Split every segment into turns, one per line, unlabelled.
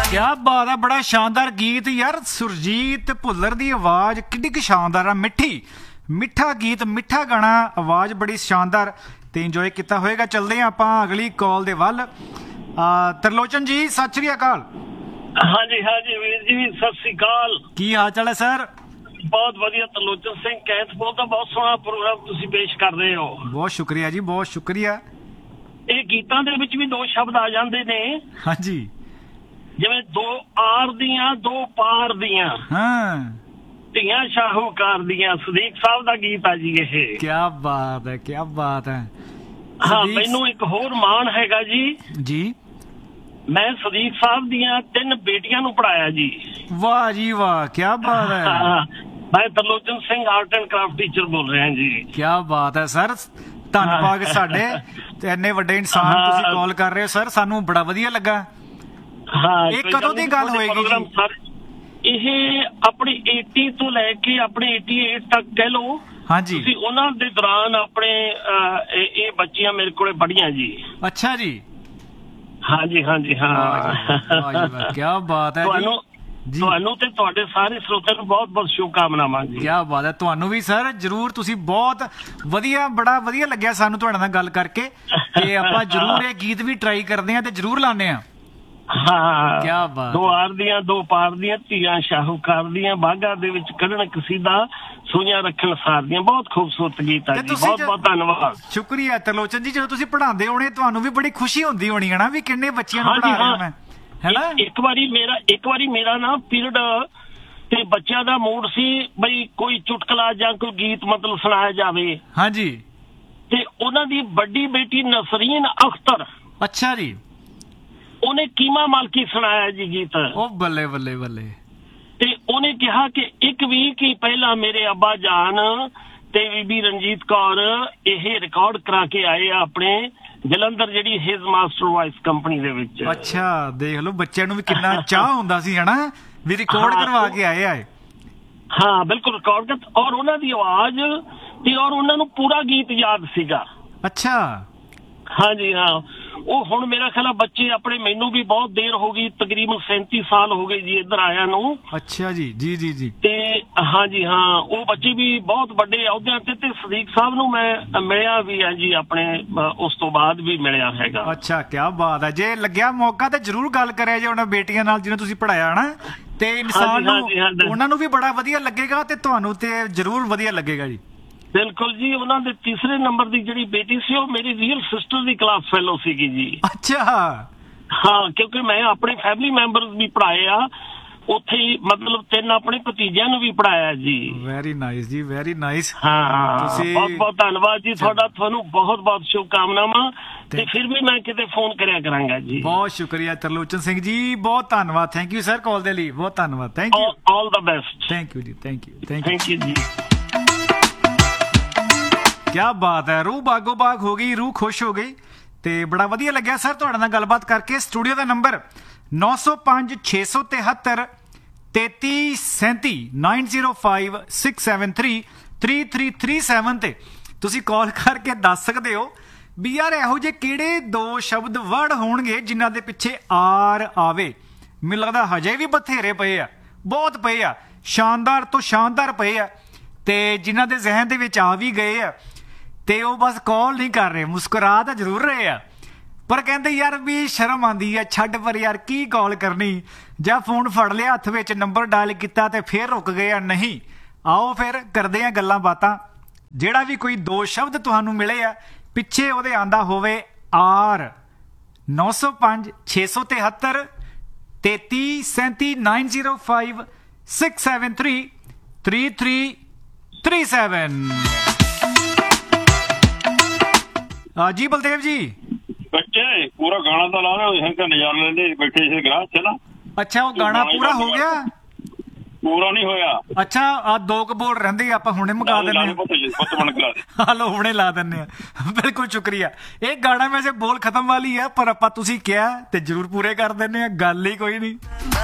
ਕਿਆ ਬਾਤ ਹੈ, ਬੜਾ ਸ਼ਾਨਦਾਰ ਗੀਤ ਯਾਰ। ਸੁਰਜੀਤ ਭੁੱਲਰ ਦੀ ਆਵਾਜ਼ ਕਿੰਨੀ ਕੁ ਸ਼ਾਨਦਾਰ ਆ, ਮਿੱਠਾ ਗੀਤ, ਮਿੱਠਾ ਗਾਣਾ, ਆਵਾਜ਼ ਬੜੀ ਸ਼ਾਨਦਾਰ ਤੇ ਇੰਜੋਏ ਕੀਤਾ ਹੋਏਗਾ। ਚੱਲਦੇ ਹਾਂ ਆਪਾਂ ਅਗਲੀ ਕਾਲ ਦੇ ਵੱਲ। ਤਰਲੋਚਨ ਜੀ ਸਤਿ ਸ਼੍ਰੀ ਅਕਾਲ।
ਹਾਂਜੀ ਹਾਂਜੀ ਵੀਰ ਜੀ ਸਤਿ ਸ਼੍ਰੀ ਅਕਾਲ।
ਕੀ ਹਾਲ ਚਾਲ ਹੈ ਸਰ?
ਬਹੁਤ ਵਧੀਆ। ਤਰਲੋਚਨ ਸਿੰਘ ਕੈਥਪੁਰ ਦਾ ਬਹੁਤ ਸੋਹਣਾ ਪ੍ਰੋਗਰਾਮ ਤੁਸੀਂ ਪੇਸ਼ ਕਰ ਰਹੇ ਹੋ।
ਬਹੁਤ ਸ਼ੁਕਰੀਆ ਜੀ, ਬਹੁਤ ਸ਼ੁਕਰੀਆ।
ਇਹ ਗੀਤਾਂ ਦੇ ਵਿੱਚ ਵੀ ਦੋ ਸ਼ਬਦ ਆ ਜਾਂਦੇ ਨੇ।
ਹਾਂਜੀ,
ਜਿਵੇਂ ਦੋ ਆਰ ਦੀਆਂ ਦੋ ਪਾਰ ਦੀਆਂ,
ਹਾਂ,
ਧੀਆਂ ਸ਼ਾਹੂਕਾਰ ਦੀਆਂ। ਸਦੀਕ ਸਾਹਿਬ ਦਾ ਗੀਤ ਆ ਜੀ ਇਹ।
ਕਿਆ ਬਾਤ ਹੈ, ਕਿਆ ਬਾਤ ਹੈ।
ਹਾਂ, ਮੈਨੂੰ ਇੱਕ ਹੋਰ ਮਾਣ ਹੈਗਾ ਜੀ।
ਜੀ,
ਮੈਂ ਸਦੀਕ ਸਾਹਿਬ ਦੀਆਂ 3 ਬੇਟੀਆਂ ਨੂੰ ਪੜਾਇਆ ਜੀ।
ਵਾਹ ਜੀ ਵਾਹ, ਕਿਆ ਬਾਤ ਹੈ।
ਮੈਂ Tarlochan Singh art and craft teacher ਬੋਲ ਰਿਹਾ ਜੀ।
ਕਿਆ ਬਾਤ ਹੈ ਸਰ, ਧੰਨਵਾਦ ਸਾਡੇ ਤੇ ਇੰਨੇ ਵੱਡੇ ਇਨਸਾਨ ਤੁਸੀਂ ਕਾਲ ਕਰ ਰਹੇ ਹੋ ਸਰ, ਸਾਨੂੰ ਬੜਾ ਵਧੀਆ ਲੱਗਾ।
ਹਾਂ,
ਇਹ ਕਦੋਂ ਦੀ ਗੱਲ ਹੋਏਗੀ ਜੀ?
ਇਹ ਆਪਣੀ 80 ਤੋਂ ਲੈ ਕੇ ਆਪਣੇ 88 ਤੱਕ ਕਹਿ ਲਓ।
ਹਾਂਜੀ,
ਤੁਸੀਂ ਉਹਨਾਂ ਦੇ ਦੌਰਾਨ ਆਪਣੇ ਇਹ ਬੱਚੀਆਂ ਮੇਰੇ ਕੋਲੇ ਪੜ੍ਹੀਆਂ ਜੀ।
ਅੱਛਾ ਜੀ।
ਹਾਂਜੀ ਹਾਂਜੀ
ਹਾਂ, ਕਿਆ ਬਾਤ ਹੈ ਜੀ।
ਤੁਹਾਨੂੰ ਤੇ ਤੁਹਾਡੇ ਸਾਰੇ ਸਰੋਤਿਆਂ ਨੂੰ ਬਹੁਤ ਬਹੁਤ ਸ਼ੁਭਕਾਮਨਾਵਾਂ ਜੀ।
ਕਿਆ ਬਾਤ ਹੈ, ਤੁਹਾਨੂੰ ਵੀ ਸਰ। ਜਰੂਰ, ਤੁਸੀਂ ਬਹੁਤ ਵਧੀਆ, ਬੜਾ ਵਧੀਆ ਲੱਗਿਆ ਸਾਨੂੰ ਤੁਹਾਡੇ ਨਾਲ ਗੱਲ ਕਰਕੇ ਤੇ ਆਪਾਂ ਜਰੂਰ ਇਹ ਗੀਤ ਵੀ ਟਰਾਈ ਕਰਦੇ ਹਾਂ ਤੇ ਜਰੂਰ ਲਾਉਂਦੇ ਹਾਂ।
ਹਾਂ,
ਕਿਆ ਬਾਤ।
ਦੋ ਆਰ ਦੀਆਂ ਦੋ ਪਾਰ ਦੀਆਂ, ਧੀਆਂ ਸ਼ਾਹੂਕਾਰ ਦੀਆਂ, ਬਾਘਾਂ ਦੇ ਵਿੱਚ ਕੱਢਣ ਕਸੀਦਾ, ਸੂਈਆਂ ਰੱਖਣ ਸਾਰ ਦੀਆਂ। ਬਹੁਤ ਖੂਬਸੂਰਤ ਗੀਤ ਹੈ ਜੀ। ਬਹੁਤ ਬਹੁਤ ਧੰਨਵਾਦ।
ਸ਼ੁਕਰੀਆ ਤਰਲੋਚਨ ਜੀ। ਜਦੋਂ ਤੁਸੀਂ ਪੜ੍ਹਾਉਂਦੇ ਹੋਣੇ ਤੁਹਾਨੂੰ ਵੀ ਬੜੀ ਖੁਸ਼ੀ ਹੁੰਦੀ ਹੋਣੀ ਹੈ ਨਾ, ਵੀ ਕਿੰਨੇ ਬੱਚਿਆਂ ਨੂੰ ਪੜ੍ਹਾ ਰਿਹਾ ਮੈਂ, ਹੈ ਨਾ?
ਇੱਕ ਵਾਰੀ ਮੇਰਾ ਨਾ ਪੀਰੀਅਡ ਤੇ ਬੱਚਿਆਂ ਦਾ ਮੂਡ ਸੀ ਬਈ ਕੋਈ ਚੁਟਕਲਾ ਜਾਂ ਕੋਈ ਗੀਤ ਮਤਲਬ ਸੁਣਾਇਆ ਜਾਵੇ।
ਹਾਂਜੀ,
ਤੇ ਉਹਨਾਂ ਦੀ ਵੱਡੀ ਬੇਟੀ ਨਸਰੀਨ ਅਖਤਰ,
ਅੱਛਾ ਜੀ,
ਉਹਨੇ ਕੀਮਾ ਮਾਲਕੀ ਸੁਣਾਇਆ ਜੀ ਗੀਤ।
ਉਹ ਬੱਲੇ ਬੱਲੇ ਬੱਲੇ।
ਤੇ ਉਹਨੇ ਕਿਹਾ ਕਿ 1 ਵੀਕ ਹੀ ਪਹਿਲਾਂ ਮੇਰੇ ਅੱਬਾ ਜਾਨ ਤੇ ਬੀਬੀ ਰਣਜੀਤ ਕੌਰ ਇਹ ਰਿਕਾਰਡ ਕਰਾ ਕੇ ਆਏ ਆ ਆਪਣੇ ਜਲੰਧਰ, ਜਿਹੜੀ ਹਿਜ਼ ਮਾਸਟਰ ਵਾਇਸ ਕੰਪਨੀ ਦੇ ਵਿੱਚ।
ਅੱਛਾ, ਦੇਖ ਲਓ ਬੱਚਿਆਂ ਨੂੰ ਵੀ ਕਿੰਨਾ ਚਾਹ ਹੁੰਦਾ ਸੀ ਹਨਾ, ਵੀ ਰਿਕਾਰਡ ਕਰਵਾ ਕੇ ਆਏ ਆ।
ਹਾਂ ਬਿਲਕੁਲ, ਰਿਕਾਰਡ ਕਰ। ਔਰ ਉਹਨਾਂ ਦੀ ਆਵਾਜ਼ ਤੇ ਔਰ ਉਹਨਾਂ ਨੂੰ ਪੂਰਾ ਗੀਤ ਯਾਦ ਸੀਗਾ।
ਅੱਛਾ,
ਹਾਂਜੀ ਹਾਂ। ਉਹ ਹੁਣ ਮੇਰਾ ਖਿਆਲ ਬੱਚੇ ਆਪਣੇ, ਮੈਨੂੰ ਵੀ ਬਹੁਤ ਦੇਰ ਹੋ ਗਈ, ਤਕਰੀਬਨ 37 ਸਾਲ ਹੋ ਗਏ ਜੀ ਇੱਧਰ ਆਇਆ ਨੂੰ।
ਅੱਛਾ ਜੀ, ਜੀ ਜੀ ਜੀ।
ਤੇ ਹਾਂਜੀ ਹਾਂ, ਉਹ ਬੱਚੇ ਵੀ ਬਹੁਤ ਵੱਡੇ ਅਹੁਦਿਆਂ ਤੇ ਸਦੀਕ ਸਾਹਿਬ ਨੂੰ ਮੈਂ ਮਿਲਿਆ ਵੀ ਹੈ ਜੀ, ਆਪਣੇ ਉਸ ਤੋਂ ਬਾਅਦ ਵੀ ਮਿਲਿਆ ਹੈਗਾ।
ਅੱਛਾ, ਕਿਆ ਬਾਤ ਹੈ। ਜੇ ਲੱਗਿਆ ਮੌਕਾ ਤੇ ਜਰੂਰ ਗੱਲ ਕਰਿਆ ਜੇ ਉਹਨਾਂ ਬੇਟੀਆਂ ਨਾਲ ਜਿਹਨੂੰ ਤੁਸੀਂ ਪੜ੍ਹਾਇਆ ਨਾ, ਤੇ ਇਨਸਾਨ ਨੂੰ ਉਹਨਾਂ ਨੂੰ ਵੀ ਬੜਾ ਵਧੀਆ ਲੱਗੇਗਾ ਤੇ ਤੁਹਾਨੂੰ ਤੇ ਜਰੂਰ ਵਧੀਆ ਲੱਗੇਗਾ ਜੀ।
ਬਿਲਕੁਲ ਜੀ। ਉਹਨਾਂ ਦੇ ਤੀਸਰੇ ਨੰਬਰ ਦੀ ਜਿਹੜੀ ਬੇਟੀ ਸੀ ਉਹ ਮੇਰੀ ਰੀਅਲ ਸਿਸਟਰ ਦੀ ਕਲਾਸ ਫੈਲੋ ਸੀਗੀ ਜੀ। ਅੱਛਾ। ਹਾਂ, ਕਿਉਂਕਿ ਮੈਂ ਆਪਣੇ ਫੈਮਿਲੀ ਮੈਂਬਰਸ ਵੀ ਪੜ੍ਹਾਏ ਆ ਉੱਥੇ ਹੀ, ਮਤਲਬ 3 ਆਪਣੇ ਭਤੀਜਿਆਂ ਨੂੰ ਵੀ ਪੜ੍ਹਾਇਆ ਜੀ। ਵੈਰੀ ਨਾਈਸ ਜੀ, ਵੈਰੀ ਨਾਈਸ। ਹਾਂ, ਬਹੁਤ ਬਹੁਤ ਧੰਨਵਾਦ ਜੀ ਤੁਹਾਡਾ। ਤੁਹਾਨੂੰ ਬਹੁਤ ਬਹੁਤ ਸ਼ੁਭਕਾਮਨਾਵਾਂ। ਤੇ ਫਿਰ ਵੀ ਮੈਂ ਕਿਤੇ ਫੋਨ ਕਰਿਆ ਕਰਾਂਗਾ ਜੀ। ਬਹੁਤ
ਸ਼ੁਕਰੀਆ ਤਰਲੋਚਨ ਸਿੰਘ ਜੀ, ਬਹੁਤ ਧੰਨਵਾਦ। ਥੈਂਕ ਯੂ ਸਰ ਕਾਲ ਦੇ ਲਈ, ਬਹੁਤ ਧੰਨਵਾਦ। Thank you,
all the best.
Thank you ਜੀ, ਥੈਂਕ ਯੂ,
ਥੈਂਕ ਯੂ ਜੀ।
ਕਿਆ ਬਾਤ ਹੈ, ਰੂਹ ਬਾਗੋ ਬਾਗ ਹੋ ਗਈ, ਰੂਹ ਖੁਸ਼ ਹੋ ਗਈ ਤੇ ਬੜਾ ਵਧੀਆ ਲੱਗਿਆ ਸਰ ਤੁਹਾਡੇ ਨਾਲ ਗੱਲਬਾਤ ਕਰਕੇ। ਸਟੂਡੀਓ ਦਾ ਨੰਬਰ 905 673 3337 905 673 3337 ਤੇ ਤੁਸੀਂ ਕਾਲ ਕਰਕੇ ਦੱਸ ਸਕਦੇ ਹੋ ਵੀ ਯਾਰ ਇਹੋ ਜਿਹੇ ਕਿਹੜੇ 2 ਸ਼ਬਦ ਵਰਡ ਹੋਣਗੇ ਜਿਨ੍ਹਾਂ ਦੇ ਪਿੱਛੇ ਆਰ ਆਵੇ। ਮੈਨੂੰ ਲੱਗਦਾ ਹਜੇ ਵੀ ਬਥੇਰੇ ਪਏ ਆ, ਬਹੁਤ ਪਏ ਆ, ਸ਼ਾਨਦਾਰ ਤੋਂ ਸ਼ਾਨਦਾਰ ਪਏ ਆ ਤੇ ਜਿਨ੍ਹਾਂ ਦੇ ਜ਼ਿਹਨ ਦੇ ਵਿੱਚ ਆ ਵੀ ਗਏ ਆ ਤੇ ਉਹ ਬਸ ਕਾਲ ਨਹੀਂ ਕਰ ਰਹੇ, ਮੁਸਕਰਾ ਤਾਂ ਜ਼ਰੂਰ ਰਹੇ ਆ, ਪਰ ਕਹਿੰਦੇ ਯਾਰ ਵੀ ਸ਼ਰਮ ਆਉਂਦੀ ਆ, ਛੱਡ ਪਰ ਯਾਰ ਕੀ ਕਾਲ ਕਰਨੀ, ਜਾਂ ਫੋਨ ਫੜ ਲਿਆ ਹੱਥ ਵਿੱਚ, ਨੰਬਰ ਡਾਇਲ ਕੀਤਾ ਤੇ ਫਿਰ ਰੁਕ ਗਏ ਆ। ਨਹੀਂ, ਆਓ ਫਿਰ ਕਰਦੇ ਆ ਗੱਲਾਂ ਬਾਤਾਂ। ਜਿਹੜਾ ਵੀ ਕੋਈ 2 ਸ਼ਬਦ ਤੁਹਾਨੂੰ ਮਿਲੇ ਆ, ਪਿੱਛੇ ਉਹਦੇ ਆਂਦਾ ਹੋਵੇ ਆਰ। 905 673 3337 905 673 3337। ਜੀ ਬਲਦੇਵ ਜੀ,
ਬੱਚੇ ਪੂਰਾ ਗਾਣਾ ਤਾਂ ਲਾ ਰਹੇ ਹੋ, ਨਜ਼ਾਰਾ ਲੈਂਦੇ ਬੈਠੇ ਸੀ ਗਰਾਜ ਚ ਨਾ।
ਅੱਛਾ, ਉਹ ਗਾਣਾ ਪੂਰਾ ਹੋ ਗਿਆ?
ਪੂਰਾ ਨਹੀਂ ਹੋਇਆ।
ਅੱਛਾ, ਆ 2 ਬੋਲ ਰਹਿੰਦੇ, ਆਪਾਂ ਹੁਣੇ ਮੁਕਾ ਦਿੰਦੇ ਹਾਂ। ਹਲੋ, ਹੁਣੇ ਲਾ ਦਿੰਦੇ ਆ। ਬਿਲਕੁਲ ਸ਼ੁਕਰੀਆ। ਇਹ ਗਾਣਾ ਵੈਸੇ ਬੋਲ ਖਤਮ ਵਾਲੀ ਆ, ਪਰ ਆਪਾਂ ਤੁਸੀਂ ਕਿਹਾ ਤੇ ਜਰੂਰ ਪੂਰੇ ਕਰ ਦਿੰਦੇ ਆ, ਗੱਲ ਹੀ ਕੋਈ ਨਹੀਂ।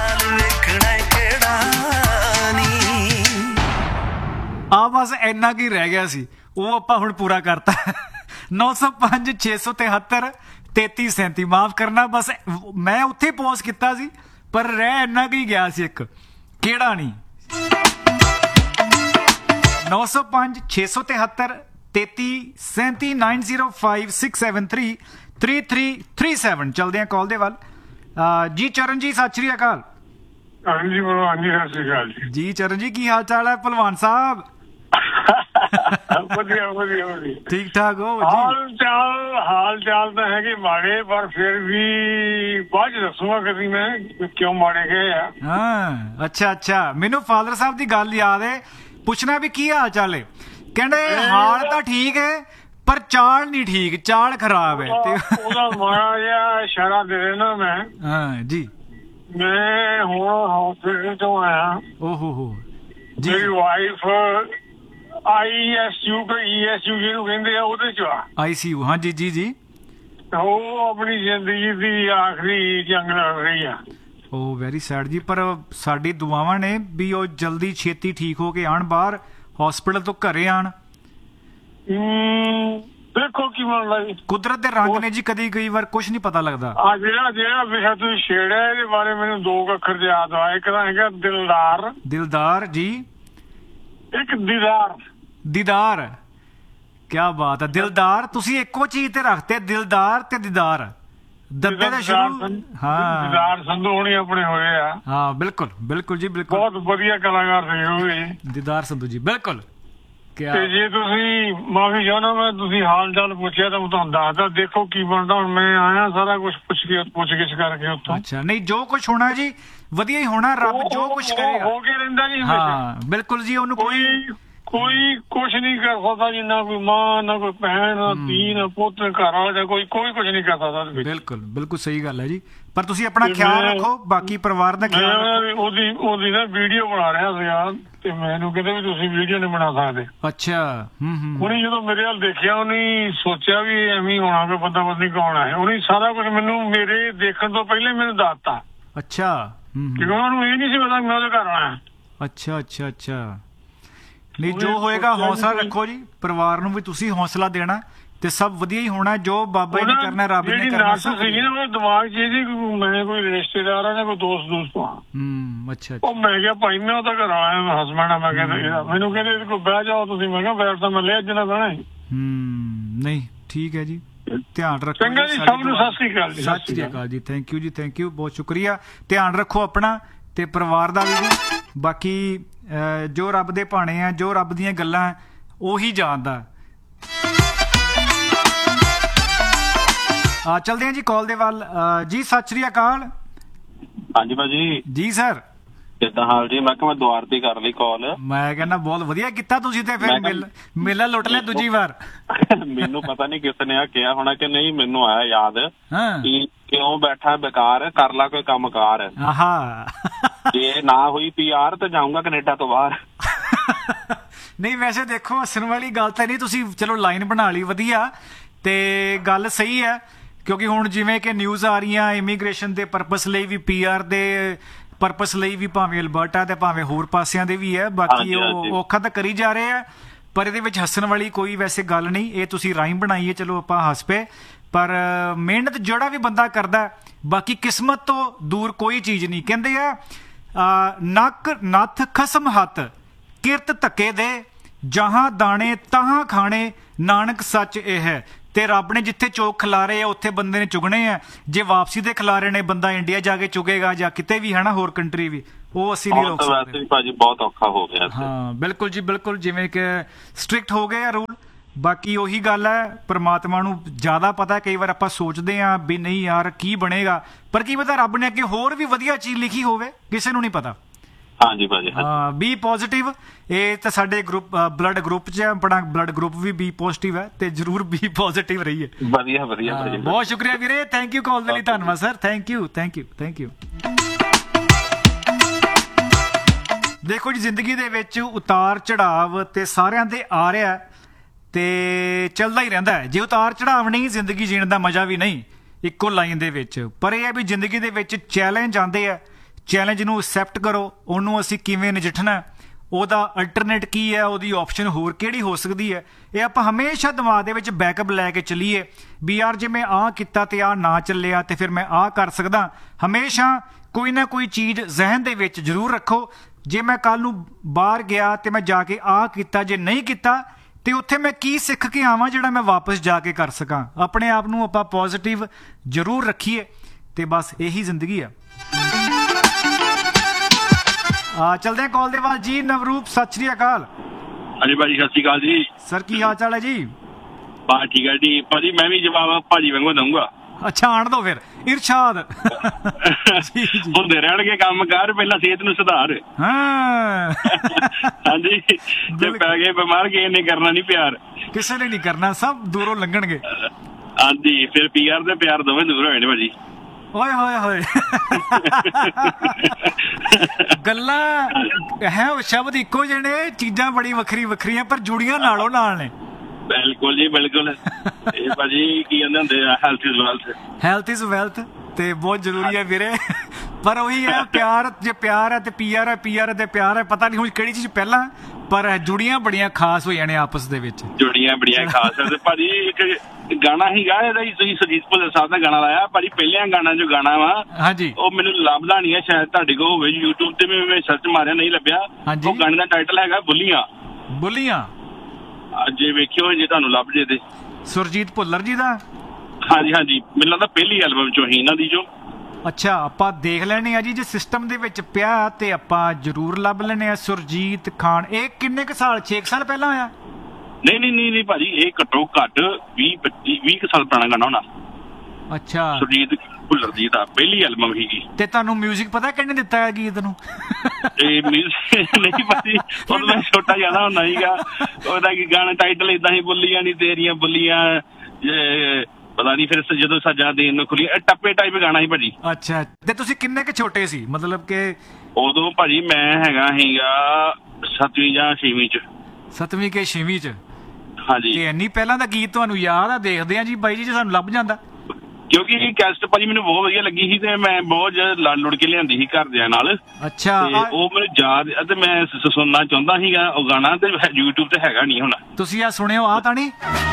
ਆ ਬਸ ਇੰਨਾ ਕੀ ਰਹਿ ਗਿਆ ਸੀ, ਉਹ ਆਪਾਂ ਹੁਣ ਪੂਰਾ ਕਰਤਾ। 905 673 3337। ਮਾਫ ਕਰਨਾ, ਬਸ ਮੈਂ ਉੱਥੇ ਪੋਜ਼ ਕੀਤਾ ਸੀ ਪਰ ਰਹਿ ਇੰਨਾ ਕੁ ਹੀ ਗਿਆ ਸੀ ਇੱਕ, ਕਿਹੜਾ ਨਹੀਂ। 905 673 33 905 673 3337 ਚਲਦੇ ਆ ਕਾਲ ਦੇ ਵੱਲ। ਜੀ ਚਰਨ ਜੀ ਸਤਿ ਸ਼੍ਰੀ ਅਕਾਲ।
ਹਾਂਜੀ ਭਲਵਾਨ ਜੀ ਸਤਿ ਸ਼੍ਰੀ ਅਕਾਲ ਜੀ।
ਜੀ ਚਰਨ ਜੀ ਕੀ ਹਾਲ ਚਾਲ ਹੈ ਭਲਵਾਨ ਸਾਹਿਬ?
ਵਧੀਆ ਵਧੀਆ ਵਧੀਆ,
ਠੀਕ ਠਾਕ ਹੋ ਜੀ?
ਹਾਲ ਚਾਲ ਤਾਂ ਹੈਗੇ ਮਾੜੇ, ਪਰ ਫਿਰ ਵੀ ਬਾਅਦ ਚ ਦੱਸੂਗਾ ਕਦੀ ਮੈਂ ਕਿਉਂ ਮਾੜੇ ਗਏ ਆ।
ਹਾਂ ਅੱਛਾ ਅੱਛਾ, ਮੈਨੂੰ ਫਾਦਰ ਸਾਹਿਬ ਦੀ ਗੱਲ ਯਾਦ ਹੈ, ਪੁੱਛਣਾ ਵੀ ਕੀ ਹਾਲ ਚਾਲ ਹੈ। ਕਹਿੰਦੇ ਹਾਲ ਤਾਂ ਠੀਕ ਹੈ ਪਰ ਚਾਲ ਨਹੀਂ ਠੀਕ, ਚਾਲ ਖਰਾਬ ਹੈ।
ਉਹਦਾ ਮਾੜਾ ਜਿਹਾ ਇਸ਼ਾਰਾ ਦੇ ਦੇਣਾ ਮੈਂ।
ਹਾਂ ਜੀ।
ਮੈਂ ਹੁਣ ਹਸਪੀਟਲ ਤੋਂ ਆਇਆ।
ਓਹੋ ਹੋ ਜੀ।
ਮੇਰੀ ਵਾਈਫ ICU ਜਿਹਨੂੰ ਕਹਿੰਦੇ ਆ ਉਹਦੇ ਚ ਆ।
ICU, ਹਾਂ ਜੀ ਜੀ ਜੀ।
ਉਹ ਆਪਣੀ ਜ਼ਿੰਦਗੀ ਦੀ ਆਖਰੀ ਜੰਗ ਲੜ ਰਹੀ ਆ।
ਓ ਵੈਰੀ ਸੈਡ ਜੀ, ਪਰ ਸਾਡੀ ਦੁਆਵਾਂ ਨੇ ਵੀ ਉਹ ਜਲਦੀ ਛੇਤੀ ਠੀਕ ਹੋ ਕੇ ਆਣ, ਬਾਹਰ ਹਸਪੀਟਲ ਤੋਂ ਘਰੇ ਆਣ।
ਦੇਖੋ ਕੀ ਬਣਦਾ ਜੀ,
ਕੁਦਰਤ ਦੇ ਰੰਗ ਨੇ ਜੀ, ਕਦੀ ਕਈ ਵਾਰ ਕੁਝ ਨਹੀਂ ਪਤਾ ਲੱਗਦਾ।
ਆ ਜਿਹੜਾ ਵਿਸ਼ਾ ਤੁਸੀਂ ਛੇੜਿਆ ਇਹਦੇ ਬਾਰੇ ਮੈਨੂੰ 2 ਅੱਖਰ ਯਾਦ ਆ। ਇੱਕ ਤਾਂ ਹੈਗਾ ਦਿਲਦਾਰ।
ਦਿਲਦਾਰ ਜੀ।
ਇੱਕ ਦੀਦਾਰ।
ਦੀਦਾਰ, ਕਿਆ ਬਾਤ ਹੈ। ਦਿਲਦਾਰ ਤੁਸੀਂ ਇੱਕੋ ਚੀਜ਼ ਤੇ ਰੱਖਤੇ, ਦਿਲਦਾਰ ਤੇ ਦੀਦਾਰ। ਦੱਬੇ ਦਾ ਸ਼ੁਰੂ। ਹਾਂ
ਦੀਦਾਰ ਸੰਧੂ ਹੋਣੀ ਆਪਣੇ ਹੋਏ ਆ।
ਹਾਂ ਬਿਲਕੁਲ ਬਿਲਕੁਲ ਜੀ ਬਿਲਕੁਲ,
ਬਹੁਤ ਵਧੀਆ ਕਲਾਕਾਰ ਸੀ ਉਹ ਵੀ,
ਦੀਦਾਰ ਸੰਧੂ ਜੀ ਬਿਲਕੁਲ।
ਤੇ ਜੇ ਤੁਸੀਂ ਮਾਫੀ ਚਾਹੁੰਦਾ ਮੈਂ, ਤੁਸੀਂ ਹਾਲ ਚਾਲ ਪੁੱਛਿਆ ਤਾਂ ਮੈਂ ਤੁਹਾਨੂੰ ਦੱਸਦਾ। ਦੇਖੋ ਕੀ ਬਣਦਾ। ਹੁਣ ਮੈਂ ਆਇਆ ਸਾਰਾ ਕੁਝ ਪੁੱਛ ਗਿੱਛ ਕਰਕੇ ਉੱਥੋਂ।
ਅੱਛਾ, ਨਹੀਂ ਜੋ ਕੁਝ ਹੋਣਾ ਜੀ ਵਧੀਆ ਹੀ ਹੋਣਾ, ਰੱਬ ਜੋ ਕੁਝ ਕਰੇਗਾ
ਹੋ ਕੇ ਰਹਿੰਦਾ ਜੀ।
ਹਾਂ ਬਿਲਕੁਲ ਜੀ, ਉਹਨੂੰ
ਕੋਈ ਕੁਛ ਨਹੀਂ ਕਰ ਸਕਦਾ ਜੀ, ਨਾ ਕੋਈ ਮਾਂ, ਨਾ ਕੋਈ ਭੈਣ, ਨਾ ਧੀ, ਨਾ ਪੁੱਤ, ਘਰ ਵਾਲਾ, ਕੋਈ ਕੁਝ ਨਹੀਂ ਕਰ ਸਕਦਾ।
ਬਿਲਕੁਲ ਬਿਲਕੁਲ ਸਹੀ ਗੱਲ ਹੈ ਜੀ, ਪਰ ਤੁਸੀਂ ਆਪਣਾ ਖਿਆਲ ਰੱਖੋ, ਬਾਕੀ ਪਰਿਵਾਰ ਦਾ ਖਿਆਲ ਰੱਖੋ।
ਉਹਦੀ ਨਾ ਵੀਡੀਓ ਬਣਾ ਰਿਹਾ ਸੀ ਯਾਰ, ਤੇ ਮੈਨੂੰ ਕਹਿੰਦੇ ਵੀ ਤੁਸੀਂ ਵੀਡੀਓ ਨਹੀਂ ਬਣਾ ਸਕਦੇ।
ਅੱਛਾ।
ਉਹਨੇ ਜਦੋਂ ਮੇਰੇ ਵੱਲ ਦੇਖਿਆ, ਉਹਨੇ ਸੋਚਿਆ ਵੀ ਐਵੇਂ ਹੋਣਾ ਕੋਈ ਬੰਦਾ ਬੰਦੀ ਕੌਣ ਹੈ। ਉਹਨੇ ਸਾਰਾ ਕੁਝ ਮੈਨੂੰ ਮੇਰੇ ਦੇਖਣ ਤੋਂ ਪਹਿਲੇ ਮੈਨੂੰ ਦੱਸਤਾ।
ਅੱਛਾ।
ਕਿਉਂਕਿ ਉਹਨਾਂ ਨੂੰ ਇਹ ਨਹੀਂ ਸੀ ਪਤਾ ਮੈਂ ਉਹਦੇ ਘਰ ਆਇਆ।
ਅੱਛਾ ਅੱਛਾ ਅੱਛਾ। ਨਹੀਂ ਜੋ ਹੋਏਗਾ ਹੌਸਲਾ ਰੱਖੋ ਜੀ, ਪਰਿਵਾਰ ਨੂੰ ਵੀ ਤੁਸੀਂ ਹੌਸਲਾ ਦੇਣਾ, ਤੇ ਸਭ ਵਧੀਆ ਹੀ ਹੋਣਾ। ਜੋ ਬਾਬਾ ਜੀ ਨੇ ਕਰਨਾ, ਰੱਬ ਨੇ ਕਰਨਾ।
ਸੀਗੀ ਨਾ ਉਹ ਦਿਮਾਗ 'ਚ ਇਹਦੀ, ਮੈਂ ਕੋਈ ਰਿਸ਼ਤੇਦਾਰ ਆ ਜਾਂ ਕੋਈ ਦੋਸਤ ਆ।
ਅੱਛਾ।
ਉਹ ਮੈਂ ਕਿਹਾ ਭਾਈ ਮੈਂ ਉਹਦਾ ਘਰ ਆਇਆ, ਹਸਬੈਂਡ ਆ। ਮੈਂ ਕਹਿੰਦਾ ਮੈਨੂੰ ਕਹਿੰਦੇ ਇਹਦੇ ਕੋਲ ਬਹਿ ਜਾਓ ਤੁਸੀਂ। ਮੈਂ ਕਿਹਾ ਬੈਠ ਤਾਂ ਮੈਂ ਲਿਆ ਅੱਜ ਨਾ ਬਹਿਣਾ।
ਨਹੀਂ ਠੀਕ ਹੈ ਜੀ, ਧਿਆਨ ਰੱਖੋ।
ਚੰਗਾ ਜੀ, ਸਭ ਨੂੰ ਸਤਿ ਸ੍ਰੀ ਅਕਾਲ ਜੀ।
ਸਤਿ ਸ੍ਰੀ ਅਕਾਲ ਜੀ, ਥੈਂਕ ਯੂ ਜੀ, ਥੈਂਕ ਯੂ, ਬਹੁਤ ਸ਼ੁਕਰੀਆ। ਧਿਆਨ ਰੱਖੋ ਆਪਣਾ ਤੇ ਪਰਿਵਾਰ ਦਾ ਵੀ। ਬਾਕੀ ਜੋ ਰੱਬ ਦੇ ਭਾਣੇ ਆ, ਜੋ ਰੱਬ ਦੀਆਂ ਗੱਲਾਂ ਉਹੀ ਜਾਣਦਾ। ਚਲਦੇ ਆ ਜੀ ਕਾਲ ਦੇ ਵੱਲ। ਜੀ ਸਤਿ ਸ੍ਰੀ ਅਕਾਲ।
ਹਾਂਜੀ ਭਾਜੀ।
ਜੀ ਸਰ,
ਕਿੱਦਾਂ ਹਾਲ ਜੀ? ਮੈਂ ਕਿਹਾ ਮੈਂ ਦੁਆਰ ਤੇ ਕਰ ਲਈ ਕਾਲ।
ਮੈਂ ਕਹਿੰਦਾ ਬਹੁਤ ਵਧੀਆ ਕੀਤਾ ਤੁਸੀਂ, ਤੇ ਫਿਰ ਮੇਲਾ ਲੁੱਟ ਲਿਆ ਦੂਜੀ ਵਾਰ।
ਮੈਨੂੰ ਪਤਾ ਨਹੀਂ ਕਿਸ ਨੇ ਆ ਕਿਹਾ ਹੋਣਾ ਕਿ ਨਹੀਂ, ਮੈਨੂੰ ਆਇਆ ਯਾਦ ਕਿ ਕਿਉਂ ਬੈਠਾ ਬੇਕਾਰ, ਕਰ ਲਾ ਕੋਈ ਕੰਮ ਕਾਰ। ਜੇ ਨਾ ਹੋਈ PR ਤਾਂ ਜਾਊਂਗਾ ਕੈਨੇਡਾ ਤੋਂ ਬਾਹਰ।
ਨਹੀਂ ਵੈਸੇ ਦੇਖੋ, ਹੱਸਣ ਵਾਲੀ ਗੱਲ ਤਾਂ ਨਹੀਂ, ਤੁਸੀਂ ਚਲੋ ਲਾਈਨ ਬਣਾ ਲਈ ਵਧੀਆ, ਤੇ ਗੱਲ ਸਹੀ ਹੈ। ਕਿਉਂਕਿ ਹੁਣ ਜਿਵੇਂ ਕਿ ਨਿਊਜ਼ ਆ ਰਹੀਆਂ ਇਮੀਗ੍ਰੇਸ਼ਨ ਦੇ ਪਰਪਸ ਲਈ ਵੀ, PR ਦੇ ਪਰਪਸ ਲਈ ਵੀ, ਭਾਵੇਂ ਅਲਬਰਟਾ ਤੇ ਭਾਵੇਂ ਹੋਰ ਪਾਸਿਆਂ ਦੇ ਵੀ ਹੈ। ਬਾਕੀ ਉਹ ਔਖਾ ਤਾਂ ਕਰੀ ਜਾ ਰਹੇ ਆ, ਪਰ ਇਹਦੇ ਵਿੱਚ ਹੱਸਣ ਵਾਲੀ ਕੋਈ ਵੈਸੇ ਗੱਲ ਨਹੀਂ। ਇਹ ਤੁਸੀਂ ਰਾਈਮ ਬਣਾਈਏ, ਚਲੋ ਆਪਾਂ ਹੱਸ ਪਏ, ਪਰ ਮਿਹਨਤ ਜਿਹੜਾ ਵੀ ਬੰਦਾ ਕਰਦਾ, ਬਾਕੀ ਕਿਸਮਤ ਤੋਂ ਦੂਰ ਕੋਈ ਚੀਜ਼ ਨਹੀਂ। ਕਹਿੰਦੇ ਆ ਨੱਕ ਨੱਥ ਖਸਮ ਹੱਥ, ਕਿਰਤ ਧੱਕੇ ਦੇ, ਜਹਾਂ ਦਾਣੇ ਤਹਾਂ ਖਾਣੇ, ਨਾਨਕ ਸੱਚ ਇਹ ਹੈ। ਤੇ ਰੱਬ ਨੇ ਜਿੱਥੇ ਚੋਕ ਖਿਲਾਰੇ ਆ ਉੱਥੇ ਬੰਦੇ ਨੇ ਚੁਗਣੇ ਆ। ਜੇ ਵਾਪਸੀ ਦੇ ਖਿਲਾਰੇ ਨੇ, ਬੰਦਾ ਇੰਡੀਆ ਜਾ ਕੇ ਚੁਗੇਗਾ ਜਾਂ ਕਿਤੇ ਵੀ ਹੈ ਨਾ, ਹੋਰ ਕੰਟਰੀ ਵੀ, ਉਹ ਅਸੀਂ ਨਹੀਂ ਰੋਕ ਸਕਦੇ
ਭਾਜੀ। ਬਹੁਤ ਔਖਾ ਹੋ ਗਿਆ।
ਹਾਂ ਬਿਲਕੁਲ ਜੀ ਬਿਲਕੁਲ, ਜਿਵੇਂ ਕਿ ਸਟ੍ਰਿਕਟ ਹੋ ਗਏ ਆ ਰੂਲ। ਬਾਕੀ ਉਹੀ ਗੱਲ ਹੈ, ਪ੍ਰਮਾਤਮਾ ਨੂੰ ਜ਼ਿਆਦਾ ਪਤਾ। ਕਈ ਵਾਰ ਆਪਾਂ ਸੋਚਦੇ ਹਾਂ ਵੀ ਨਹੀਂ ਯਾਰ ਕੀ ਬਣੇਗਾ, ਪਰ ਕੀ ਪਤਾ ਰੱਬ ਨੇ ਅੱਗੇ ਹੋਰ ਵੀ ਵਧੀਆ ਚੀਜ਼ ਲਿਖੀ ਹੋਵੇ, ਕਿਸੇ ਨੂੰ ਨਹੀਂ ਪਤਾ।
ਹਾਂਜੀ ਭਾਜੀ।
ਹਾਂ, ਬੀ ਪੋਜ਼ਿਟਿਵ। ਇਹ ਤਾਂ ਸਾਡੇ ਗਰੁੱਪ ਬਲੱਡ ਗਰੁੱਪ 'ਚ ਆਪਣਾ ਬਲੱਡ ਗਰੁੱਪ ਵੀ ਬੀ ਪੋਜ਼ਿਟਿਵ ਹੈ, ਤੇ ਜ਼ਰੂਰ ਬੀ ਪੋਜ਼ਿਟਿਵ ਰਹੀਏ।
ਵਧੀਆ ਵਧੀਆ ਭਾਜੀ,
ਬਹੁਤ ਸ਼ੁਕਰੀਆ ਵੀਰੇ, ਥੈਂਕ ਯੂ ਕਾਲ ਦੇ ਲਈ। ਧੰਨਵਾਦ sir, thank you thank you thank you. ਦੇਖੋ ਜੀ, ਜ਼ਿੰਦਗੀ ਦੇ ਵਿੱਚ ਉਤਾਰ ਚੜਾਵ ਤੇ ਸਾਰਿਆਂ ਦੇ ਆ ਰਿਹਾ, ਤੇ ਚੱਲਦਾ ਹੀ ਰਹਿੰਦਾ ਹੈ। ਜੇ ਉਤਾਰ ਚੜਾਵ ਨਹੀਂ, ਜ਼ਿੰਦਗੀ ਜੀਣ ਦਾ ਮਜ਼ਾ ਵੀ ਨਹੀਂ ਇੱਕੋ ਲਾਈਨ ਦੇ ਵਿੱਚ। ਪਰ ਇਹ ਹੈ ਵੀ ਜ਼ਿੰਦਗੀ ਦੇ ਵਿੱਚ ਚੈਲੰਜ ਆਉਂਦੇ ਆ, ਚੈਲੰਜ ਨੂੰ ਐਕਸੈਪਟ ਕਰੋ, ਉਹਨੂੰ ਅਸੀਂ ਕਿਵੇਂ ਨਜਿੱਠਣਾ, ਉਹਦਾ ਅਲਟਰਨੇਟ ਕੀ ਹੈ, ਉਹਦੀ ਆਪਸ਼ਨ ਹੋਰ ਕਿਹੜੀ ਹੋ ਸਕਦੀ ਹੈ। ਇਹ ਆਪਾਂ ਹਮੇਸ਼ਾ ਦਿਮਾਗ ਦੇ ਵਿੱਚ ਬੈਕਅਪ ਲੈ ਕੇ ਚੱਲੀਏ ਵੀ ਯਾਰ ਜੇ ਮੈਂ ਆਹ ਕੀਤਾ ਤੇ ਆਹ ਨਾ ਚੱਲਿਆ ਤੇ ਫਿਰ ਮੈਂ ਆਹ ਕਰ ਸਕਦਾ। ਹਮੇਸ਼ਾ ਕੋਈ ਨਾ ਕੋਈ ਚੀਜ਼ ਜ਼ਿਹਨ ਦੇ ਵਿੱਚ ਜ਼ਰੂਰ ਰੱਖੋ। ਜੇ ਮੈਂ ਕੱਲ ਨੂੰ ਬਾਹਰ ਗਿਆ ਤੇ ਮੈਂ ਜਾ ਕੇ ਆਹ ਕੀਤਾ, ਜੇ ਨਹੀਂ ਕੀਤਾ ਤੇ ਉੱਥੇ ਮੈਂ ਕੀ ਸਿੱਖ ਕੇ ਆਵਾਂ ਜਿਹੜਾ ਮੈਂ ਵਾਪਸ ਜਾ ਕੇ ਕਰ ਸਕਾਂ। ਆਪਣੇ ਆਪ ਨੂੰ ਆਪਾਂ ਪੋਜ਼ਿਟਿਵ ਜ਼ਰੂਰ ਰੱਖੀਏ ਤੇ ਬਸ ਇਹੀ ਜ਼ਿੰਦਗੀ ਆ। ਚਲਦੇ ਹਾਂ ਕਾਲ ਦੇ ਬਾਅਦ ਜੀ। ਨਵਰੂਪ ਸਤਿ ਸ਼੍ਰੀ ਅਕਾਲ।
ਹਾਂਜੀ ਭਾਜੀ ਸਤਿ ਸ਼੍ਰੀ ਅਕਾਲ ਜੀ।
ਸਰ ਕੀ ਹਾਲ ਚਾਲ ਹੈ ਜੀ?
ਬਸ ਠੀਕ ਹੈ ਜੀ ਭਾਜੀ, ਮੈਂ ਵੀ ਜਵਾਬ ਭਾਜੀ ਵਾਂਗੂ ਦਊਂਗਾ।
ਅੱਛਾ ਆਣ ਦੋ ਫਿਰ ਇਰਸ਼ਾਦ।
ਹੁੰਦੇ ਰਹਿਣਗੇ ਕੰਮ ਕਾਰ, ਪਹਿਲਾਂ ਸਿਹਤ ਨੂੰ ਸੁਧਾਰ। ਹਾਂਜੀ ਜੇ ਪੈ ਗਏ ਬਿਮਾਰ ਕਿਸੇ ਨੇ ਕਰਨਾ ਨਹੀਂ ਪਿਆਰ,
ਕਿਸੇ ਨੇ ਨਹੀਂ ਕਰਨਾ, ਸਭ ਦੂਰੋਂ ਲੰਘਣਗੇ।
ਹਾਂਜੀ ਫਿਰ ਪੀਆਰ ਤੇ ਪਿਆਰ ਦੋਵੇਂ ਦੂਰ ਹੋਏ ਨੇ ਭਾਜੀ।
ਓਏ ਹੋਏ ਹੋਏ ਗੱਲਾਂ ਹੈ ਉਹ ਸ਼ਬਦ ਇੱਕੋ ਜਿਹੇ ਨੇ, ਚੀਜ਼ਾਂ ਬੜੀ ਵੱਖਰੀ ਵੱਖਰੀਆਂ ਪਰ ਜੁੜੀਆਂ ਨਾਲੋਂ ਨਾਲ ਨੇ।
ਬਿਲਕੁਲ ਜੀ ਬਿਲਕੁਲ। ਇਹ ਭਾਜੀ ਕੀ ਕਹਿੰਦੇ ਹੁੰਦੇ ਆ, health is wealth. Health is
wealth ਤੇ ਬਹੁਤ ਜ਼ਰੂਰੀ ਹੈ ਵੀਰੇ। ਪਰ ਉਹੀ ਹੈ ਪਿਆਰ, ਜੇ ਪਿਆਰ ਹੈ ਤੇ ਪੀਆਰ ਹੈ, ਪੀਆਰ ਤੇ ਪਿਆਰ ਹੈ। ਪਤਾ ਨਹੀਂ ਹੁਣ ਕਿਹੜੀ ਚੀਜ਼ ਪਹਿਲਾਂ, ਪਰ ਜੁੜੀਆਂ ਬੜੀਆਂ ਖਾਸ ਹੋਈਆਂ ਨੇ ਆਪਸ ਦੇ ਵਿੱਚ।
ਜੁੜੀਆਂ ਬੜੀਆਂ ਖਾਸ ਹੈ। ਤੇ ਭਾਜੀ ਇੱਕ ਗਾਣਾ ਸੀਗਾ ਇਹਦਾ ਹੀ, ਤੁਸੀਂ ਸੁਰਜੀਤ ਭੁੱਲਰ ਸਾਹਿਬ ਦਾ ਗਾਣਾ ਲਾਇਆ ਭਾਜੀ, ਪਹਿਲਿਆਂ ਗਾਣਾ ਜੋ ਗਾਣਾ ਵਾ
ਹਾਂਜੀ ਉਹ
ਮੈਨੂੰ ਲੱਭਦਾ ਨਹੀਂ ਹੈ, ਸ਼ਾਇਦ ਤੁਹਾਡੇ ਕੋਲ ਹੋਵੇ YouTube ਤੇ ਵੀ ਮੈਂ ਸਰਚ ਮਾਰਿਆ ਨਹੀਂ ਲੱਭਿਆ। ਉਹ ਗਾਣੇ ਦਾ ਟਾਈਟਲ ਹੈਗਾ ਬੁੱਲੀਆਂ।
ਬੁੱਲੀਆਂ
ਜੇ ਵੇਖਿਓ ਜੇ ਤੁਹਾਨੂੰ ਲੱਭ ਜੇ ਤੇ।
ਸੁਰਜੀਤ ਭੁੱਲਰ ਜੀ ਦਾ? ਹਾਂਜੀ
ਹਾਂਜੀ ਮੈਨੂੰ ਲੱਗਦਾ ਪਹਿਲੀ ਐਲਬਮ ਚੋਂ ਹੀ ਇਹਨਾਂ ਦੀ ਜੋ।
ਅੱਛਾ ਆਪਾਂ ਦੇਖ ਲੈਣੇ ਆ ਜੀ, ਜੇ ਸਿਸਟਮ ਦੇ ਵਿੱਚ ਪਿਆ ਤੇ ਆਪਾਂ ਜ਼ਰੂਰ ਲੱਭ ਲੈਣੇ ਆ। ਸੁਰਜੀਤ ਖਾਨ ਇਹ ਕਿੰਨੇ ਕੁ ਸਾਲ, 6 ਸਾਲ ਪਹਿਲਾਂ ਹੋਇਆ?
ਨਹੀਂ ਭਾਜੀ ਇਹ ਘੱਟੋ ਘੱਟ 20 ਸਾਲ ਪੁਰਾਣਾ ਗਾਣਾ ਹੋਣਾ।
ਅੱਛਾ
ਸੁਰਜੀਤ ਭੁੱਲਰ ਜੀ ਦਾ ਪਹਿਲੀ ਐਲਬਮ ਸੀਗੀ।
ਤੇ ਤੁਹਾਨੂੰ ਮਿਊਜ਼ਿਕ ਪਤਾ ਕਿਹਨੇ ਦਿੱਤਾ ਹੈ ਗੀਤ ਨੂੰ?
ਇਹ ਮਿਊਜ਼ਿਕ ਨਹੀਂ ਭਾਜੀ, ਉਦੋਂ ਮੈਂ ਛੋਟਾ ਜਿਆਦਾ ਹੁੰਦਾ ਸੀਗਾ। ਉਹਦਾ ਕੀ ਗਾਣਾ ਟਾਈਟਲ ਏਦਾਂ ਹੀ, ਬੁੱਲੀਆਂ ਨੀ ਤੇਰੀਆਂ ਬੁੱਲੀਆਂ, ਪਤਾ ਨਹੀਂ ਫਿਰ ਜਦੋਂ ਸੱਜਾ ਦੇਣ ਨੂੰ ਖੁੱਲੀ, ਟੱਪੇ ਟਾਈਪ ਗਾਣਾ ਸੀ ਭਾਜੀ।
ਅੱਛਾ ਤੇ ਤੁਸੀਂ ਕਿੰਨੇ ਕੁ ਛੋਟੇ ਸੀ? ਮਤਲਬ ਕਿ
ਉਦੋਂ ਭਾਜੀ ਮੈਂ ਹੈਗਾ ਸੀਗਾ 7ਵੀਂ ਜਾਂ 6ਵੀਂ ਚ।
7ਵੀਂ ਕੇ 6ਵੀਂ ਚ?
ਹਾਂਜੀ।
ਤੇ ਇੰਨੀ ਪਹਿਲਾਂ ਦਾ ਗੀਤ ਤੁਹਾਨੂੰ ਯਾਦ ਆ? ਦੇਖਦੇ ਆ ਜੀ ਬਾਈ ਜੀ ਜੇ ਸਾਨੂੰ ਲੱਭ ਜਾਂਦਾ।
ਕਿਉਂਕਿ ਇਹ ਕੈਸਟ ਭਾਜੀ ਮੈਨੂੰ ਬਹੁਤ ਵਧੀਆ ਲੱਗੀ ਸੀ ਤੇ ਮੈਂ ਬਹੁਤ ਲੜ ਲੁੜ ਕੇ ਲਿਆਂਦੀ ਸੀ ਘਰਦਿਆਂ ਨਾਲ।
ਅੱਛਾ
ਉਹ ਮੈਨੂੰ ਯਾਦ ਤੇ ਮੈਂ ਸੁਣਨਾ ਚਾਹੁੰਦਾ ਸੀਗਾ ਉਹ ਗਾਣਾ, ਤੇ YouTube ਤੇ ਹੈਗਾ ਨਹੀਂ ਹੁਣ। ਤੁਸੀਂ
ਆ ਸੁਣਿਓ ਆ ਤਾਂ ਨਹੀਂ?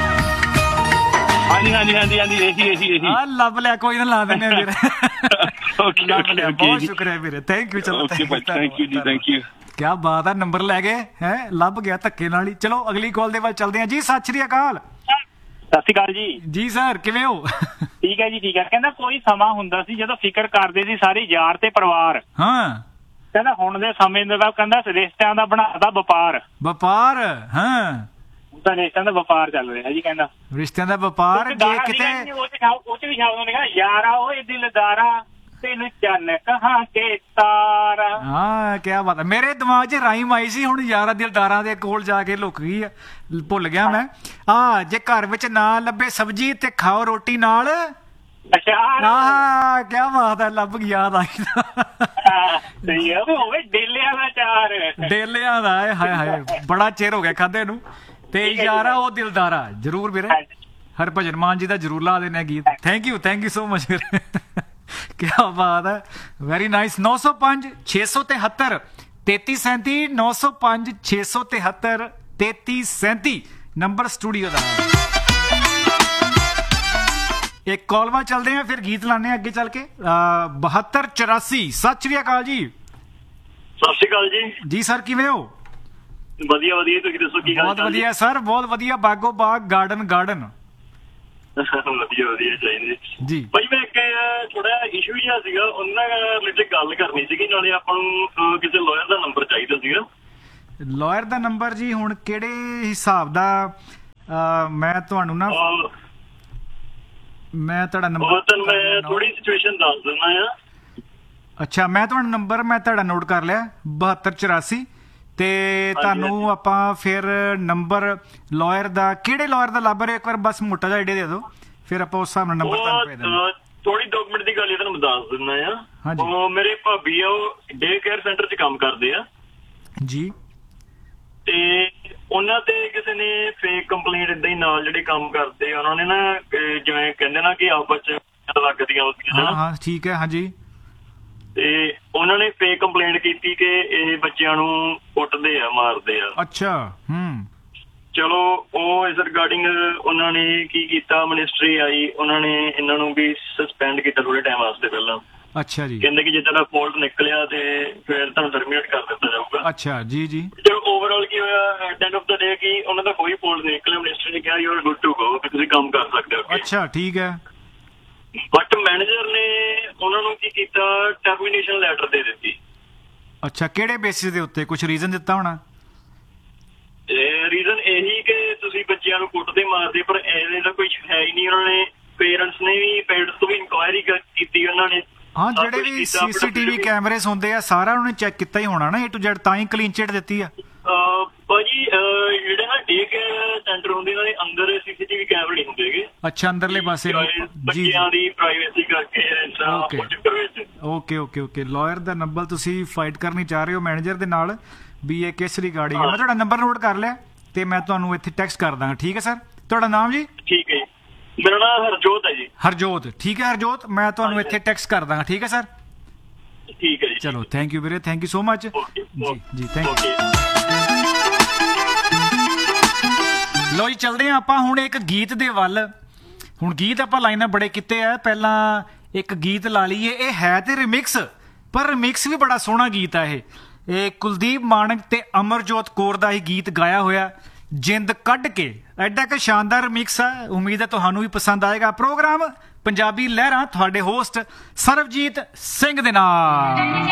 ਹਾਂਜੀ ਇਹੀ
ਲੱਭ ਲਿਆ, ਕੋਈ ਨਾ ਲਾ ਦਿੰਦੇ ਵੀਰੇ। ਬਹੁਤ ਸ਼ੁਕਰੀਆ ਵੀਰੇ, ਥੈਂਕ ਯੂ। ਚਲੋ
ਥੈਂਕ ਯੂ ਜੀ, ਥੈਂਕ ਯੂ।
ਕਿਆ ਬਾਤ ਹੈ, ਨੰਬਰ ਲੈ ਗਏ ਹੈ, ਲੱਭ ਗਿਆ ਧੱਕੇ ਨਾਲ ਹੀ। ਚਲੋ ਅਗਲੀ ਕਾਲ ਦੇ ਵੱਲ ਚੱਲਦੇ ਹਾਂ ਜੀ। ਸਤਿ ਸ਼੍ਰੀ ਅਕਾਲ।
ਸਤਿ ਸ਼੍ਰੀ ਅਕਾਲ ਜੀ।
ਜੀ ਸਰ ਕਿਵੇਂ ਹੋ?
ਠੀਕ ਹੈ ਜੀ ਠੀਕ ਹੈ। ਕਹਿੰਦਾ ਕੋਈ ਸਮਾਂ ਹੁੰਦਾ ਸੀ ਜਦੋਂ ਫਿਕਰ ਕਰਦੇ ਸੀ ਸਾਰੇ ਯਾਰ ਤੇ ਪਰਿਵਾਰ।
ਹਾਂ
ਕਹਿੰਦਾ ਹੁਣ ਦੇ ਸਮੇਂ ਦਾ ਕਹਿੰਦਾ ਰਿਸ਼ਤਿਆਂ ਦਾ ਬਣਾਦਾ ਵਪਾਰ।
ਹਾਂ
ਤਾਂ ਰਿਸ਼ਤਿਆਂ ਦਾ ਵਪਾਰ ਚੱਲ ਰਿਹਾ ਜੀ। ਕਹਿੰਦਾ
ਰਿਸ਼ਤਿਆਂ ਦਾ ਵਪਾਰ। ਜੇ ਕਿਤੇ
ਉਹ ਚ ਵੀ ਸ਼ਬਦ ਨੇ ਯਾਰਾ ਓਏ ਦਿਲਦਾਰਾ ਤੈਨੂੰ ਚੰਨ ਕਹਾਂ ਕੇ ਤਾਰਾ।
ਹਾਂ ਕਿਆ ਬਾਤ ਹੈ, ਮੇਰੇ ਦਿਮਾਗ 'ਚ ਰਾਈਮ ਆਈ ਸੀ, ਹੁਣ ਯਾਰਾਂ ਦਿਲਦਾਰਾਂ ਦੇ ਕੋਲ ਜਾ ਕੇ ਲੁਕ ਗਈ, ਭੁੱਲ ਗਿਆ ਮੈਂ। ਜੇ ਘਰ ਵਿੱਚ ਨਾ ਲੱਭੇ ਸਬਜ਼ੀ ਤੇ ਖਾਓ ਰੋਟੀ ਨਾਲ।
ਅੱਛਾ
ਕਿਆ ਬਾਤ ਹੈ, ਲੱਭ ਗਈ, ਯਾਦ ਆਈ।
ਡੇਲਿਆਂ ਦਾ ਚਾਰ,
ਡੇਲਿਆਂ ਦਾ। ਹਾਏ ਹਾਏ ਬੜਾ ਚਿਰ ਹੋ ਗਿਆ ਖਾਧੇ ਨੂੰ। ਤੇ ਯਾਰਾ ਉਹ ਦਿਲਦਾਰਾ ਜ਼ਰੂਰ ਵੀਰੇ, ਹਰਭਜਨ ਮਾਨ ਜੀ ਦਾ ਜ਼ਰੂਰ ਲਾ ਦੇਣਾ ਗੀਤ। ਥੈਂਕ ਯੂ ਸੋ ਮਚ ਵੀਰੇ। ਕਿਆ ਬਾਤ ਹੈ, ਵੈਰੀ ਨਾਈਸ। 905 673 3337 905 673 3337 ਨੰਬਰ ਸਟੂਡੀਓ ਦਾ। ਇੱਕ ਕਾਲ ਬਾਅਦ ਚੱਲਦੇ ਆ, ਫਿਰ ਗੀਤ ਲਾਣੇ ਆ ਅੱਗੇ ਚੱਲ ਕੇ। 7284 ਸਤਿ ਸ਼੍ਰੀ ਅਕਾਲ ਜੀ।
ਸਤਿ ਸ਼੍ਰੀ ਅਕਾਲ ਜੀ।
ਜੀ ਸਰ ਕਿਵੇਂ ਹੋ?
ਵਧੀਆ ਤੁਸੀਂ ਦੱਸੋ ਕੀ ਹਾਲ?
ਬਹੁਤ ਵਧੀਆ ਸਰ, ਬਹੁਤ ਵਧੀਆ। ਬਾਗੋ ਬਾਗ ਗਾਰਡਨ
ਵਧੀਆ ਚਾਹੀਦੇ
ਜੀ।
ਭਾਈ ਮੈਂ ਇੱਕ ਥੋੜਾ ਇਸ਼ੂ ਜਿਹਾ ਸੀਗਾ, ਉਹਨਾਂ ਰਿਲੇਟਡ ਗੱਲ ਕਰਨੀ ਸੀਗੀ, ਨਾਲੇ ਆਪਾਂ ਨੂੰ ਕਿਸੇ ਲਾਇਰ ਦਾ ਨੰਬਰ ਚਾਹੀਦਾ ਸੀਗਾ।
ਲਾਇਰ ਦਾ ਨੰਬਰ ਜੀ ਹੁਣ ਕਿਹੜੇ ਹਿਸਾਬ ਦਾ? ਮੈਂ ਤੁਹਾਨੂੰ ਨਾ ਮੈਂ ਤੁਹਾਡਾ ਨੰਬਰ
ਮੈਂ ਥੋੜੀ ਸਿਚੁਏਸ਼ਨ ਦੱਸ ਦਿੰਦਾ ਆ।
ਅੱਛਾ ਮੈਂ ਤੁਹਾਡਾ ਨੰਬਰ ਮੈਂ ਤੁਹਾਡਾ ਨੋਟ ਕਰ ਲਿਆ 7284 ਤੇ ਤੁਹਾਨੂੰ ਆਪਾਂ ਫਿਰ ਨੰਬਰ ਲਾਇਰ ਦਾ, ਕਿਹੜੇ ਲਾਇਰ ਦਾ ਲੱਭ ਰਹੇ ਇੱਕ ਵਾਰ ਬਸ ਮੋਟਾ ਜਿਹਾ ਆਈਡੀਆ ਦੇ ਦਿਓ, ਫਿਰ ਆਪਾਂ ਉਸ ਹਿਸਾਬ ਨਾਲ ਨੰਬਰ ਤੁਹਾਨੂੰ ਭੇਜ ਦਿੰਦੇ।
ਥੋੜੀ ਡਾਕੂਮੈਂਟ ਦੀ ਗੱਲ ਇਹ ਤੁਹਾਨੂੰ ਦੱਸ ਦਿੰਦਾ ਆ। ਉਹ ਮੇਰੇ ਭਾਬੀ ਆ, ਉਹ ਡੇ ਕੇਅਰ ਸੈਂਟਰ 'ਚ ਕੰਮ ਕਰਦੇ ਆ
ਜੀ, ਤੇ
ਉਹਨਾਂ ਤੇ ਕਿਸੇ ਨੇ ਫੇਕ ਕੰਪਲੇਂਟ ਏਦਾਂ ਹੀ ਨਾਲ ਜਿਹੜੇ ਕੰਮ ਕਰਦੇ ਆ ਉਹਨਾਂ ਨੇ ਨਾ, ਜਿਵੇਂ ਕਹਿੰਦੇ ਨਾ ਕਿ ਆਪਸ 'ਚ ਲੱਗਦੀਆਂ ਹੁੰਦੀਆਂ।
ਹਾਂ ਠੀਕ ਹੈ। ਹਾਂਜੀ
ਤੇ ਉਹਨਾਂ ਨੇ ਫੇਕ ਕੰਪਲੇਂਟ ਕੀਤੀ ਕਿ ਇਹ ਬੱਚਿਆਂ ਨੂੰ ਕੁੱਟਦੇ ਆ, ਮਾਰਦੇ ਆ।
ਅੱਛਾ
ਚਲੋ ਉਹ ਇਸ ਰਿਗਾਰਡਿੰਗ ਉਹਨਾਂ ਨੇ ਕੀ ਕੀਤਾ, ਮਿਨਿਸਟਰੀ ਆਈ, ਉਹਨਾਂ ਨੇ ਇਹਨਾਂ ਨੂੰ ਵੀ ਸਸਪੈਂਡ ਕੀਤਾ ਥੋੜੇ ਟਾਈਮ ਵਾਸਤੇ ਪਹਿਲਾਂ।
ਅੱਛਾ ਜੀ।
ਕਹਿੰਦੇ ਕਿ ਜੇ ਤੁਹਾਡਾ ਫਾਲਟ ਨਿਕਲਿਆ ਤੇ ਫਿਰ ਤੁਹਾਨੂੰ ਟਰਮੀਨੇਟ ਕਰ ਦਿੱਤਾ ਜਾਊਗਾ।
ਅੱਛਾ ਜੀ ਜੀ।
ਚਲੋ ਓਵਰਆਲ ਕੀ ਹੋਇਆ ਐਟ ਐਂਡ ਆਫ ਦਾ ਡੇ ਕਿ ਉਹਨਾਂ ਦਾ ਕੋਈ ਫਾਲਟ ਨਹੀਂ ਨਿਕਲਿਆ। ਮਿਨਿਸਟਰ ਨੇ ਕਿਹਾ you are good to go, ਤੁਸੀਂ ਕੰਮ ਕਰ ਸਕਦੇ ਹੋ।
ਅੱਛਾ ਠੀਕ ਹੈ।
ਬਟ ਮੈਨੇਜਰ ਨੇ ਉਹਨਾਂ ਨੂੰ ਕੀ ਕੀਤਾ, ਟਰਮੀਨੇਸ਼ਨ ਲੈਟਰ ਦੇ ਦਿੱਤੀ।
ਅੱਛਾ, ਕਿਹੜੇ ਬੇਸਿਸ ਦੇ ਉੱਤੇ? ਕੁਝ ਰੀਜ਼ਨ ਦਿੱਤਾ ਹੋਣਾ?
ਰੀਜ਼ਨ ਇਹੀ ਕਿ ਤੁਸੀਂ ਬੱਚਿਆਂ ਨੂੰ ਕੁੱਟਦੇ ਮਾਰਦੇ, ਪਰ ਇਹਦੇ ਦਾ ਕੁਝ ਹੈ ਹੀ ਨਹੀਂ। ਉਹਨਾਂ ਨੇ ਪੇਰੈਂਟਸ ਨੇ ਵੀ ਪੇਰੈਂਟਸ ਤੋਂ ਵੀ ਇਨਕੁਆਇਰੀ ਕੀਤੀ ਉਹਨਾਂ ਨੇ।
ਹਾਂ, ਜਿਹੜੇ ਵੀ ਸੀਸੀਟੀਵੀ ਕੈਮਰੇਸ ਹੁੰਦੇ ਆ ਸਾਰਾ ਉਹਨੇ ਚੈੱਕ ਕੀਤਾ ਹੀ ਹੋਣਾ ਨਾ A to Z, ਤਾਂ ਹੀ ਕਲੀਨ ਚਿਟ ਦਿੱਤੀ ਆ।
ਭਾਜੀ ਜਿਹੜੇ ਨਾ ਡੇ ਕੇਅਰ ਸੈਂਟਰ ਹੁੰਦੇ ਇਹਨਾਂ ਦੇ ਅੰਦਰ ਸੀਸੀਟੀਵੀ ਕੈਮਰੇ ਨਹੀਂ ਹੁੰਦੇਗੇ।
ਅੱਛਾ, ਅੰਦਰਲੇ ਪਾਸੇ
ਬੱਚਿਆਂ ਦੀ ਪ੍ਰਾਈਵੇਸੀ ਕਰਕੇ।
Okay okay okay. ਲਾਇਰ ਦਾ ਨੰਬਰ ਤੁਸੀਂ ਫਾਈਟ ਕਰਨੀ ਚਾਹ ਰਹੇ ਹੋ ਮੈਨੇਜਰ ਦੇ ਨਾਲ ਵੀ ਇਹ ਕਿਸ ਰਿਗਾਰਡਿੰਗ ਹੈ। ਮੈਂ ਤੁਹਾਡਾ ਨੰਬਰ ਨੋਟ ਕਰ ਲਿਆ ਤੇ ਮੈਂ ਤੁਹਾਨੂੰ ਇੱਥੇ ਟੈਕਸਟ ਕਰ ਦਾਂਗਾ। ਠੀਕ ਹੈ ਸਰ, ਤੁਹਾਡਾ ਨਾਮ ਜੀ?
ਠੀਕ ਹੈ ਜੀ, ਮੇਰਾ ਨਾਮ ਹਰਜੋਤ ਹੈ ਜੀ।
ਹਰਜੋਤ, ਠੀਕ ਹੈ ਹਰਜੋਤ, ਮੈਂ ਤੁਹਾਨੂੰ ਇੱਥੇ ਟੈਕਸਟ ਕਰ ਦਾਂਗਾ। ਠੀਕ ਹੈ ਸਰ,
ਠੀਕ ਹੈ ਜੀ।
ਚਲੋ ਥੈਂਕ ਯੂ ਵੀਰੇ, ਥੈਂਕ ਯੂ ਸੋ ਮਚ ਜੀ ਜੀ, ਥੈਂਕ ਯੂ। ਲੋ ਜੀ, ਚੱਲਦੇ ਹਾਂ ਆਪਾਂ ਹੁਣ ਇੱਕ ਗੀਤ ਦੇ ਵੱਲ। ਹੁਣ ਗੀਤ ਆਪਾਂ ਲਾਈਨਾਂ ਬੜੇ ਕੀਤੇ ਆ, ਪਹਿਲਾਂ ਇੱਕ ਗੀਤ ਲਾ ਲਈਏ। ਇਹ ਹੈ ਤੇ ਰਿਮਿਕਸ, ਪਰ ਰਿਮਿਕਸ ਵੀ ਬੜਾ ਸੋਹਣਾ ਗੀਤ ਆ। ਇਹ ਕੁਲਦੀਪ ਮਾਨਕ ਤੇ ਅਮਰਜੋਤ ਕੌਰ ਦਾ ਹੀ ਗੀਤ ਗਾਇਆ ਹੋਇਆ, ਜਿੰਦ ਕੱਢ ਕੇ। ਐਡਾ ਕਿ ਸ਼ਾਨਦਾਰ ਰਿਮਿਕਸ ਆ, ਉਮੀਦ ਹੈ ਤੁਹਾਨੂੰ ਵੀ ਪਸੰਦ ਆਏਗਾ। ਪ੍ਰੋਗਰਾਮ ਪੰਜਾਬੀ ਲਹਿਰਾਂ, ਤੁਹਾਡੇ ਹੋਸਟ ਸਰਬਜੀਤ ਸਿੰਘ ਦੇ ਨਾਲ।